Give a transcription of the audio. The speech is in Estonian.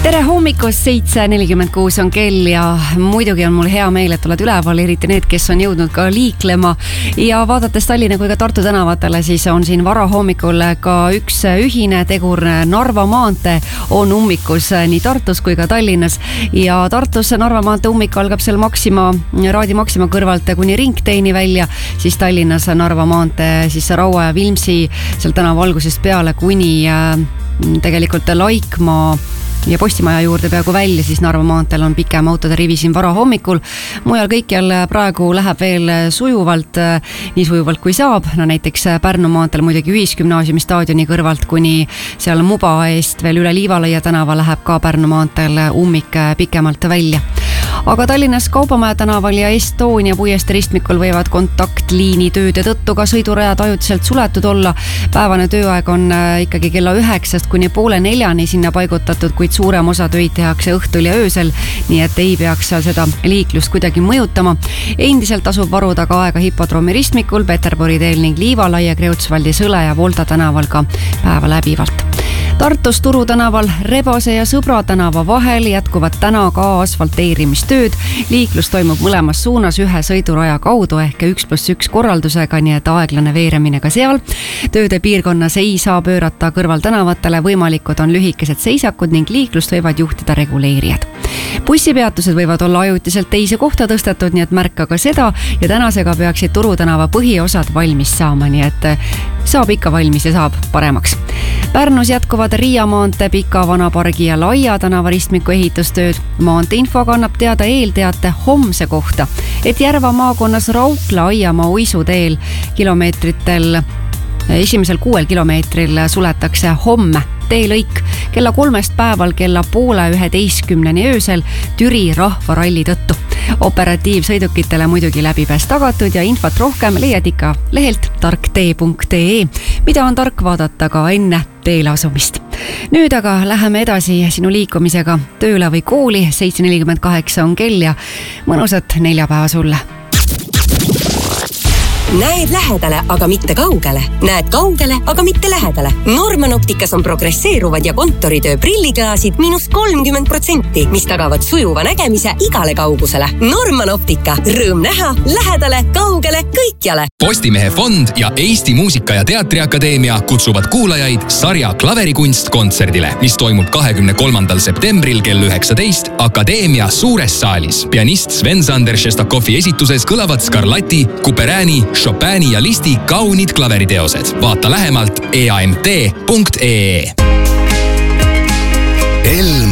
Tere hommikust, 7:46 on kell ja muidugi on mul hea meel, et oled üleval, eriti need, kes on jõudnud ka liiklema. Ja vaadates Tallinna kui ka Tartu tänavatele, siis on siin varahommikul ka üks ühine tegur. Narva maantee on ummikus nii Tartus kui ka Tallinnas. Ja Tartus Narva maantee ummik algab seal Raadi Maxima kõrvalt kuni Ringteeni välja, siis Tallinnas Narva maantee siis Raua ja Vilmsi seal tänava algusest peale kuni tegelikult Laikmaa ja Postimaja juurde peaaegu välja, siis Narva maanteel on pikem autode rivi siin varahommikul. Mujal kõikjal praegu läheb veel sujuvalt, nii sujuvalt kui saab. No näiteks Pärnu maanteel muidugi Ühisgümnaasiumi staadioni kõrvalt kuni seal Muba eest veel üle Liivalaia tänava läheb ka Pärnu maanteel ummik pikemalt välja. Aga Tallinnas Kaubamaja tänaval ja Estonia puiestee ristmikul võivad kontaktliini tööde tõttu ka sõidurajad ajutiselt suletud olla. Päevane tööaeg on ikkagi kella 9 kuni 3:30 sinna paigutatud, kuid suurem osa töid tehakse õhtul ja öösel, nii et ei peaks seal seda liiklust kuidagi mõjutama. Endiselt asub varuda ka aega Hippodroomi ristmikul, Peterburi teel ning Liivalaia, Kreutzwaldi, Sõle ja Volta tänaval ka päeva läbivalt. Tartus Turu tänaval Rebase ja Sõbra tänava vahel jätkuvad täna ka asfalteerimistööd. Liiklus toimub mõlemas suunas ühe sõiduraja kaudu ehk 1+1 korraldusega, nii et aeglane veeremine ka seal. Tööde piirkonnas ei saa pöörata kõrvaltänavatele, võimalikud on lühikesed seisakud ning liiklust võivad juhtida reguleerijad. Bussipeatused võivad olla ajutiselt teise kohta tõstetud, nii et märka ka seda ja tänasega peaksid Turu tänava põhiosad valmis saama, nii et saab ikka valmis ja saab paremaks. Pärnus jätkuvad Riia maantee, Pika Vanapargi ja Laia tänava ristmiku ehitustööd. Maanteinfo kannab teada eelteate homse kohta, et Järva maakonnas Raukla Aiamaa uisuteel esimesel 6 kilomeetril suletakse homme teelõik kella 3 päeval kella 10:30 öösel Türi rahvaralli tõttu. Operatiivsõidukitele muidugi läbipääs tagatud ja infot rohkem leiad ikka lehelt tarktee.ee, mida on tark vaadata ka enne teele asumist. Nüüd aga läheme edasi sinu liikumisega tööle või kooli. 7:48 on kell ja mõnusat neljapäeva sulle. Näed lähedale, aga mitte kaugele. Näed kaugele, aga mitte lähedale. Norman Opticas on progresseeruvad ja kontoritöö prilliklaasid -30%, mis tagavad sujuva nägemise igale kaugusele. Norman Optica. Rõõm näha lähedale, kaugele, kõikjale. Postimehe fond ja Eesti Muusika- ja Teatriakadeemia kutsuvad kuulajaid sarja Klaverikunst kontserdile, mis toimub 23. septembril kell 19 Akadeemia suures saalis. Pianist Sven-Sander Šestakovi esituses kõlavad Scarlatti, Couperäni, Chopini ja Listi kaunid klaveriteosed. Vaata lähemalt eamt.ee.